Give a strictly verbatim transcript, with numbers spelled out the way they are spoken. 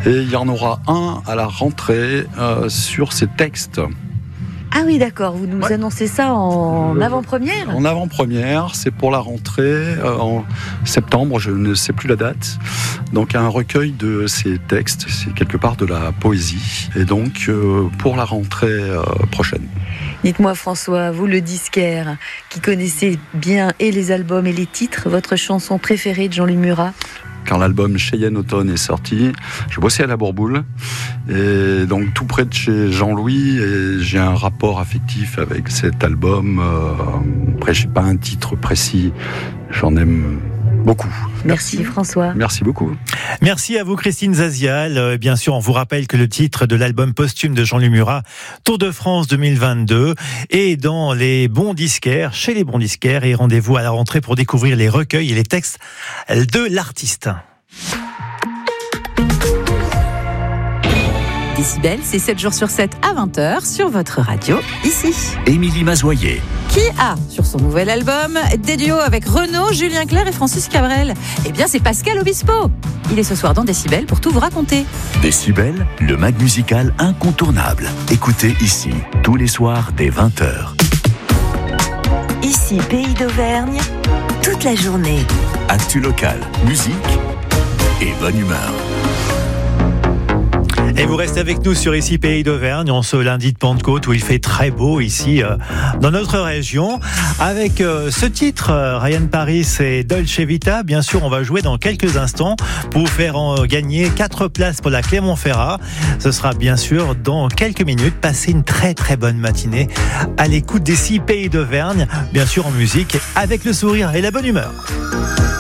Et il y en aura un à la rentrée euh, sur ces textes. Ah oui, d'accord, vous nous ouais. annoncez ça en euh, avant-première ? En avant-première, c'est pour la rentrée euh, en septembre, je ne sais plus la date. Donc un recueil de ces textes, c'est quelque part de la poésie, et donc euh, pour la rentrée euh, prochaine. Dites-moi François, vous le disquaire, qui connaissez bien et les albums et les titres, votre chanson préférée de Jean-Louis Murat ? Quand l'album Cheyenne Automne est sorti, je bossais à la Bourboule, et donc tout près de chez Jean-Louis, et j'ai un rapport affectif avec cet album. Euh, après, je n'ai pas un titre précis, j'en aime beaucoup. Merci, Merci François. Merci beaucoup. Merci à vous Christine Zazial. Euh, bien sûr, on vous rappelle que le titre de l'album posthume de Jean-Louis Murat, Tour de France deux mille vingt-deux, est dans les bons disquaires, chez les bons disquaires, et rendez-vous à la rentrée pour découvrir les recueils et les textes de l'artiste. Décibel, c'est sept jours sur sept à vingt heures sur votre radio, ici. Émilie Mazoyer. Qui a, sur son nouvel album, des duos avec Renaud, Julien Clerc et Francis Cabrel. Eh bien, c'est Pascal Obispo. Il est ce soir dans Décibel pour tout vous raconter. Décibel, le mag musical incontournable. Écoutez ici, tous les soirs dès vingt heures. Ici, Pays d'Auvergne, toute la journée. Actu local, musique et bonne humeur. Et vous restez avec nous sur Ici Pays d'Auvergne, en ce lundi de Pentecôte où il fait très beau ici euh, dans notre région. Avec euh, ce titre, euh, Ryan Paris et Dolce Vita, bien sûr, on va jouer dans quelques instants pour vous faire en, gagner quatre places pour la Clermont-Ferrand. Ce sera bien sûr dans quelques minutes. Passez une très très bonne matinée à l'écoute d'Ici Pays d'Auvergne, bien sûr en musique, avec le sourire et la bonne humeur.